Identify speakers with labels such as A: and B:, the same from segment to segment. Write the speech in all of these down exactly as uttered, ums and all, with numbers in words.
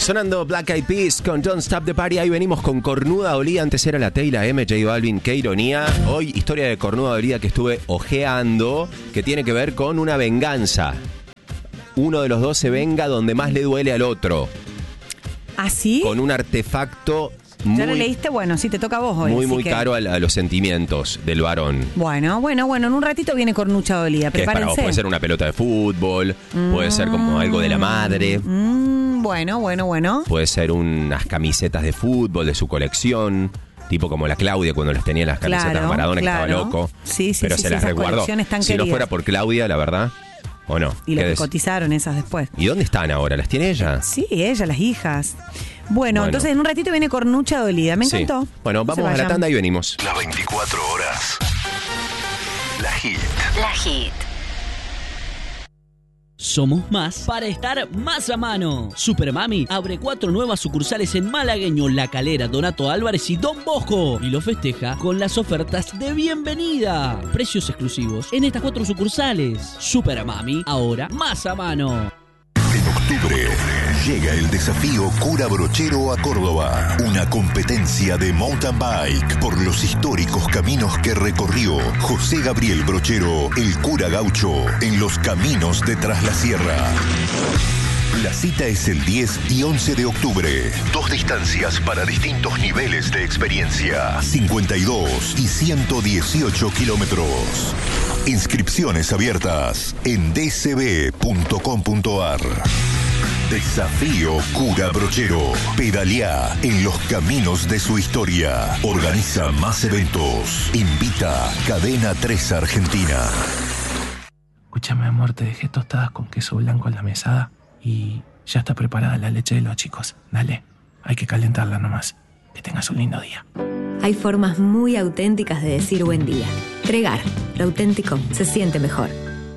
A: Sonando Black Eyed Peas con Don't Stop the Party. Ahí venimos con Cornuda Dolida. Antes era la Teyla M, J Balvin, qué ironía. Hoy historia de Cornuda Dolida que estuve ojeando, que tiene que ver con una venganza. Uno de los dos se venga donde más le duele al otro.
B: ¿Ah, sí?
A: Con un artefacto muy,
B: ¿Ya lo leíste? Bueno, sí, te toca a vos hoy.
A: muy, muy
B: que...
A: caro a, a los sentimientos del varón.
B: Bueno, bueno, bueno. En un ratito viene Cornucha Dolida.
A: Que es para vos, puede ser una pelota de fútbol, mm, puede ser como algo de la madre.
B: Mm, bueno, bueno, bueno.
A: Puede ser unas camisetas de fútbol de su colección. Tipo como la Claudia cuando les tenía las camisetas
B: claro,
A: de Maradona,
B: claro.
A: que estaba loco.
B: Sí, sí,
A: pero
B: sí,
A: se
B: sí,
A: las resguardó. Si
B: queridas.
A: No fuera por Claudia, la verdad, ¿o no?
B: Y las que
A: des...
B: cotizaron esas después.
A: ¿Y dónde están ahora? ¿Las tiene ella?
B: Sí, ella, las hijas. Bueno,
A: bueno.
B: entonces en un ratito viene Cornucha Dolida. Me encantó.
A: Sí. Bueno,
B: no
A: vamos a la tanda y venimos.
C: Las veinticuatro horas. La Hit.
D: La Hit.
E: Somos más para estar más a mano. Supermami abre cuatro nuevas sucursales en Malagueño, La Calera, Donato Álvarez y Don Bosco. Y lo festeja con las ofertas de bienvenida. Precios exclusivos en estas cuatro sucursales. Supermami, ahora más a mano.
C: En octubre llega el desafío Cura Brochero a Córdoba. Una competencia de mountain bike por los históricos caminos que recorrió José Gabriel Brochero, el cura gaucho, en los caminos de Tras la Sierra. La cita es el diez y once de octubre. Dos distancias para distintos niveles de experiencia. cincuenta y dos y ciento dieciocho kilómetros. Inscripciones abiertas en d c b punto com punto a r. Desafío Cura Brochero. Pedaleá en los caminos de su historia. Organiza más eventos. Invita Cadena tres Argentina.
F: Escúchame, amor, te dejé tostadas con queso blanco en la mesada y ya está preparada la leche de los chicos. Dale, hay que calentarla nomás. Que tengas un lindo día.
D: Hay formas muy auténticas de decir buen día. Tregar, lo auténtico se siente mejor.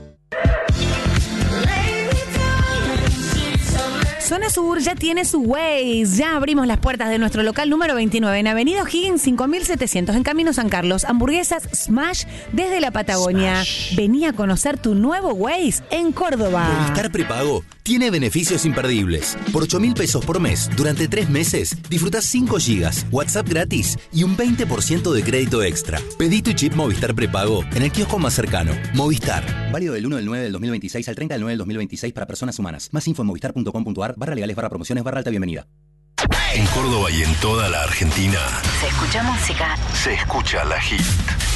B: Zona Sur ya tiene su Waze. Ya abrimos las puertas de nuestro local número veintinueve en Avenida O'Higgins cinco mil setecientos en Camino San Carlos. Hamburguesas Smash desde la Patagonia. Smash. Vení a conocer tu nuevo Waze en Córdoba.
G: Movistar Prepago tiene beneficios imperdibles. Por ocho mil pesos por mes, durante tres meses, disfrutás cinco gigas, WhatsApp gratis y un veinte por ciento de crédito extra. Pedí tu chip Movistar Prepago en el kiosco más cercano. Movistar.
H: Válido del uno del nueve del dos mil veintiséis al treinta del nueve del dos mil veintiséis para personas humanas. Más info en movistar punto com punto a r barra legales barra promociones barra alta bienvenida.
C: En Córdoba y en toda la Argentina
D: Se escucha música.
C: se escucha La Hit.